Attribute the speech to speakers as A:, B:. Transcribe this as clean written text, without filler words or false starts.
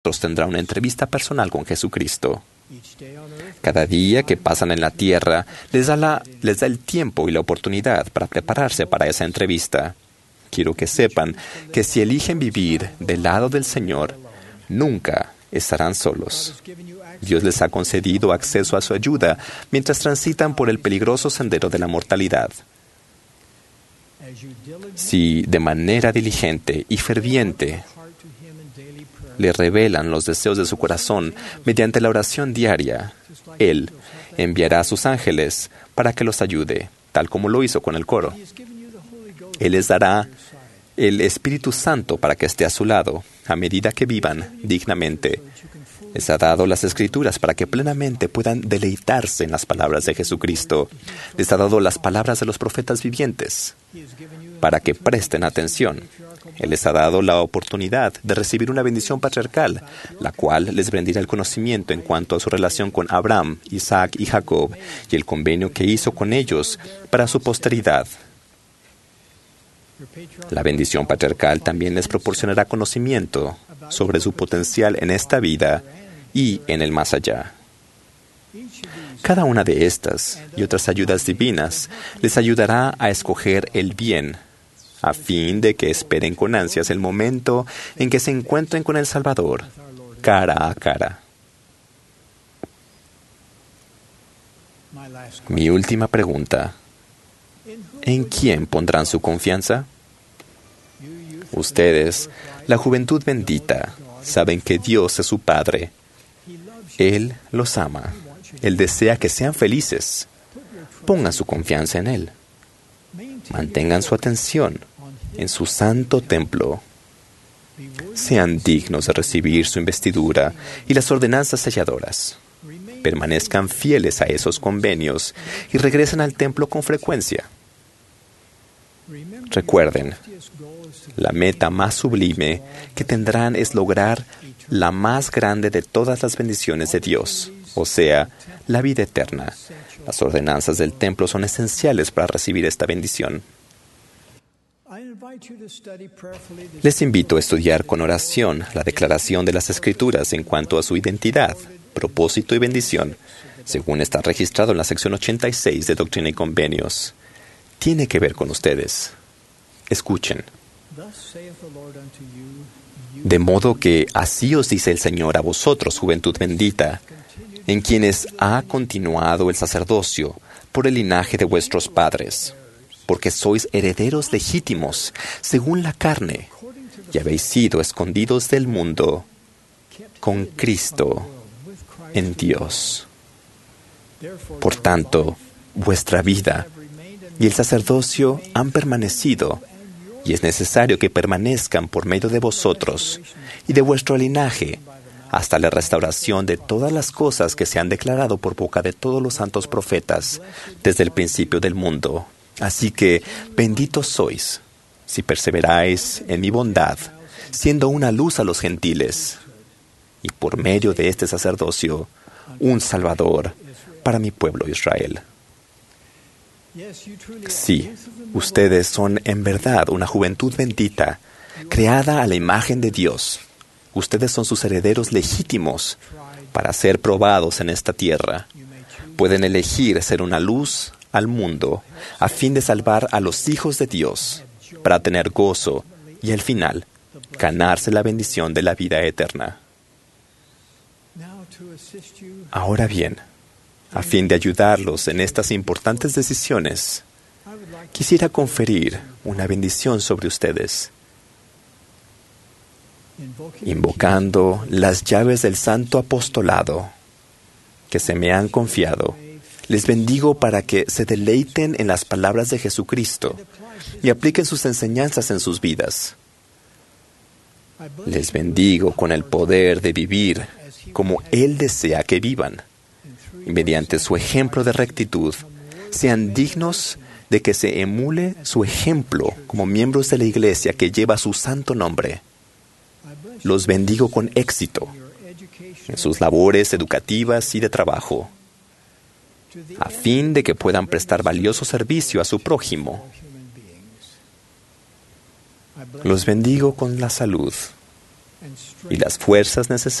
A: tendrá una entrevista personal con Jesucristo. Cada día que pasan en la tierra les da el tiempo y la oportunidad para prepararse para esa entrevista. Quiero que sepan que si eligen vivir del lado del Señor, nunca estarán solos. Dios les ha concedido acceso a su ayuda mientras transitan por el peligroso sendero de la mortalidad. Si de manera diligente y ferviente le revelan los deseos de su corazón mediante la oración diaria, Él enviará a sus ángeles para que los ayude, tal como lo hizo con el coro. Él les dará el Espíritu Santo para que esté a su lado, a medida que vivan dignamente. Les ha dado las Escrituras para que plenamente puedan deleitarse en las palabras de Jesucristo. Les ha dado las palabras de los profetas vivientes para que presten atención. Él les ha dado la oportunidad de recibir una bendición patriarcal, la cual les brindará el conocimiento en cuanto a su relación con Abraham, Isaac y Jacob, y el convenio que hizo con ellos para su posteridad. La bendición patriarcal también les proporcionará conocimiento sobre su potencial en esta vida y en el más allá. Cada una de estas y otras ayudas divinas les ayudará a escoger el bien, a fin de que esperen con ansias el momento en que se encuentren con el Salvador, cara a cara. Mi última pregunta: ¿en quién pondrán su confianza? Ustedes, la juventud bendita, saben que Dios es su Padre. Él los ama. Él desea que sean felices. Pongan su confianza en Él. Mantengan su atención en su santo templo. Sean dignos de recibir su investidura y las ordenanzas selladoras. Permanezcan fieles a esos convenios y regresen al templo con frecuencia. Recuerden, la meta más sublime que tendrán es lograr la más grande de todas las bendiciones de Dios, o sea, la vida eterna. Las ordenanzas del templo son esenciales para recibir esta bendición. Les invito a estudiar con oración la declaración de las Escrituras en cuanto a su identidad, propósito y bendición, según está registrado en la sección 86 de Doctrina y Convenios. Tiene que ver con ustedes. Escuchen. De modo que así os dice el Señor a vosotros, juventud bendita, en quienes ha continuado el sacerdocio por el linaje de vuestros padres, porque sois herederos legítimos según la carne, y habéis sido escondidos del mundo con Cristo en Dios. Por tanto, vuestra vida y el sacerdocio han permanecido, y es necesario que permanezcan por medio de vosotros y de vuestro linaje, hasta la restauración de todas las cosas que se han declarado por boca de todos los santos profetas desde el principio del mundo. Así que benditos sois, si perseveráis en mi bondad, siendo una luz a los gentiles, y por medio de este sacerdocio, un Salvador para mi pueblo Israel. Sí, ustedes son en verdad una juventud bendita, creada a la imagen de Dios. Ustedes son sus herederos legítimos para ser probados en esta tierra. Pueden elegir ser una luz al mundo a fin de salvar a los hijos de Dios, para tener gozo y al final ganarse la bendición de la vida eterna. Ahora bien, a fin de ayudarlos en estas importantes decisiones, quisiera conferir una bendición sobre ustedes. Invocando las llaves del santo apostolado que se me han confiado, les bendigo para que se deleiten en las palabras de Jesucristo y apliquen sus enseñanzas en sus vidas. Les bendigo con el poder de vivir como Él desea que vivan, y mediante su ejemplo de rectitud sean dignos de que se emule su ejemplo como miembros de la Iglesia que lleva su santo nombre. Los bendigo con éxito en sus labores educativas y de trabajo, a fin de que puedan prestar valioso servicio a su prójimo. Los bendigo con la salud, y las fuerzas necesarias